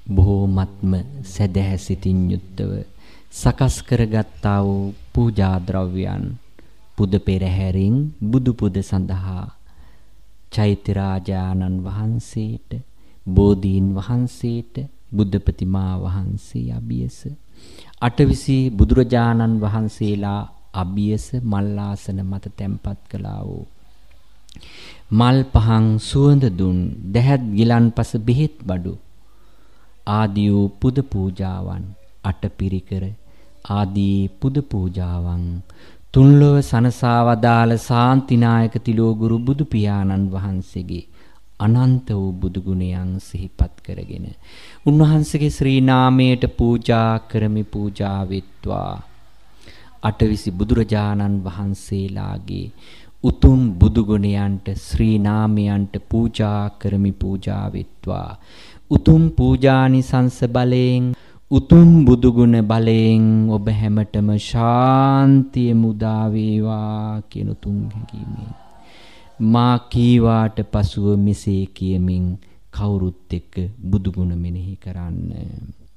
බොහෝමත්ම සැදැහැ සිතින් යුක්තව සකස් කරගත්තා වූ පූජා ද්‍රව්‍යයන් පුද පෙරහැරින් බුදු පුද සඳහා චෛත්‍ය රාජානන් වහන්සේට, බෝධීන් වහන්සේට, බුද්ධ ප්‍රතිමා වහන්සේ අභියස, අටවිසි බුදුරජාණන් වහන්සේලා අභියස මල්ලාසන මත තැන්පත් කළා වූ මල් පහන් සුවඳ දුන් දැහැත් ගිලන්පස බෙහෙත් බඩු ආදී වූ පුද පූජාවන්, අටපිරිකර ආදී පුද පූජාවන් තුන්ලොව සනසා වදාළ ශාන්තිනායක තිලෝගුරු බුදු පියාණන් වහන්සේගේ අනන්ත වූ බුදු ගුණයන් සිහිපත් කරගෙන උන්වහන්සේගේ ශ්‍රී නාමයට පූජා කරමි පූජා වෙත්වා. අටවිසි බුදුරජාණන් වහන්සේලාගේ උතුම් බුදු ගුණයන්ට ශ්‍රී නාමයන්ට පූජා කරමි පූජා වෙත්වා. උතුම් පූජානිසංස බලයෙන්, උතුම් බුදු ගුණ බලයෙන් ඔබ හැමතෙම ශාන්තිය මුදා වේවා කියන උතුම් හැඟීමෙන් මා කීවාට පසුව මෙසේ කියමින් කවුරුත් එක්ක බුදු ගුණ මෙනෙහි කරන්න.